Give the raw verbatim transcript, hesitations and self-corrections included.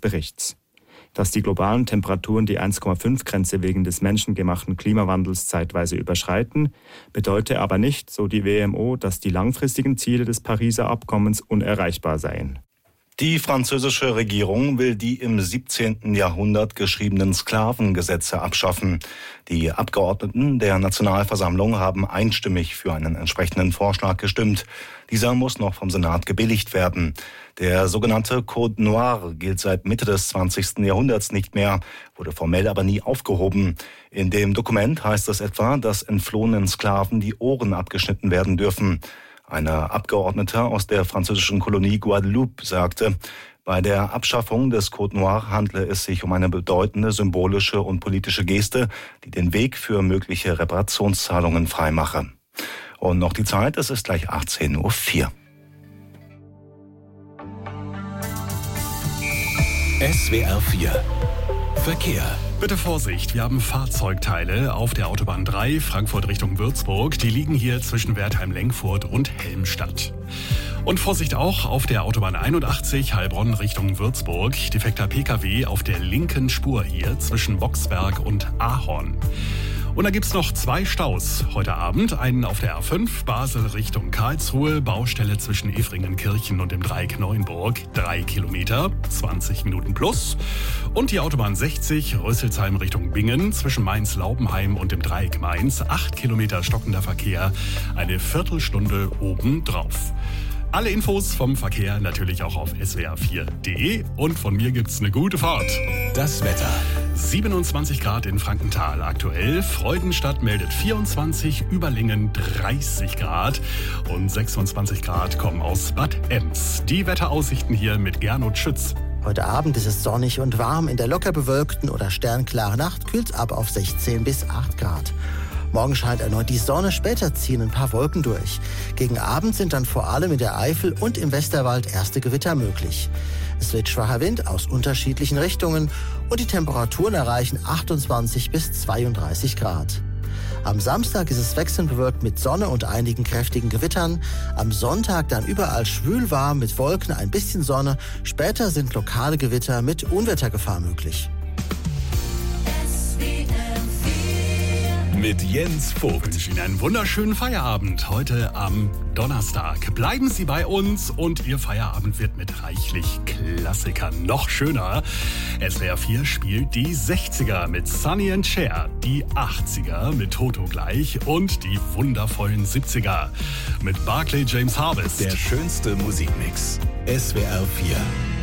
Berichts. Dass die globalen Temperaturen die eins Komma fünf Grenze wegen des menschengemachten Klimawandels zeitweise überschreiten, bedeutet aber nicht, so die W M O, dass die langfristigen Ziele des Pariser Abkommens unerreichbar seien. Die französische Regierung will die im siebzehnten Jahrhundert geschriebenen Sklavengesetze abschaffen. Die Abgeordneten der Nationalversammlung haben einstimmig für einen entsprechenden Vorschlag gestimmt. Dieser muss noch vom Senat gebilligt werden. Der sogenannte Code Noir gilt seit Mitte des zwanzigsten Jahrhunderts nicht mehr, wurde formell aber nie aufgehoben. In dem Dokument heißt es etwa, dass entflohenen Sklaven die Ohren abgeschnitten werden dürfen. Eine Abgeordnete aus der französischen Kolonie Guadeloupe sagte, bei der Abschaffung des Code Noir handle es sich um eine bedeutende symbolische und politische Geste, die den Weg für mögliche Reparationszahlungen freimache. Und noch die Zeit, es ist gleich achtzehn Uhr vier. S W R vier Verkehr. Bitte Vorsicht, wir haben Fahrzeugteile auf der Autobahn drei, Frankfurt Richtung Würzburg. Die liegen hier zwischen Wertheim-Lenkfurt und Helmstadt. Und Vorsicht auch auf der Autobahn einundachtzig, Heilbronn Richtung Würzburg. Defekter P K W auf der linken Spur hier zwischen Boxberg und Ahorn. Und da gibt's noch zwei Staus heute Abend. Einen auf der A fünf, Basel Richtung Karlsruhe, Baustelle zwischen Efringenkirchen und dem Dreieck Neuenburg, drei Kilometer, zwanzig Minuten plus. Und die Autobahn sechzig, Rüsselsheim Richtung Bingen, zwischen Mainz-Laubenheim und dem Dreieck Mainz, acht Kilometer stockender Verkehr, eine Viertelstunde obendrauf. Alle Infos vom Verkehr natürlich auch auf S W R vier Punkt de und von mir gibt's eine gute Fahrt. Das Wetter. siebenundzwanzig Grad in Frankenthal aktuell. Freudenstadt meldet vierundzwanzig, Überlingen dreißig Grad und sechsundzwanzig Grad kommen aus Bad Ems. Die Wetteraussichten hier mit Gernot Schütz. Heute Abend ist es sonnig und warm. In der locker bewölkten oder sternklaren Nacht kühlt's ab auf sechzehn bis acht Grad. Morgen scheint erneut die Sonne, später ziehen ein paar Wolken durch. Gegen Abend sind dann vor allem in der Eifel und im Westerwald erste Gewitter möglich. Es weht schwacher Wind aus unterschiedlichen Richtungen und die Temperaturen erreichen achtundzwanzig bis zweiunddreißig Grad. Am Samstag ist es wechselnd bewölkt mit Sonne und einigen kräftigen Gewittern. Am Sonntag dann überall schwül warm mit Wolken, ein bisschen Sonne. Später sind lokale Gewitter mit Unwettergefahr möglich. Mit Jens Vogt. Ich wünsche Ihnen einen wunderschönen Feierabend heute am Donnerstag. Bleiben Sie bei uns und Ihr Feierabend wird mit reichlich Klassikern noch schöner. S W R vier spielt die sechziger mit Sonny and Cher, die achtziger mit Toto gleich und die wundervollen siebziger mit Barclay James Harvest. Der schönste Musikmix. S W R vier.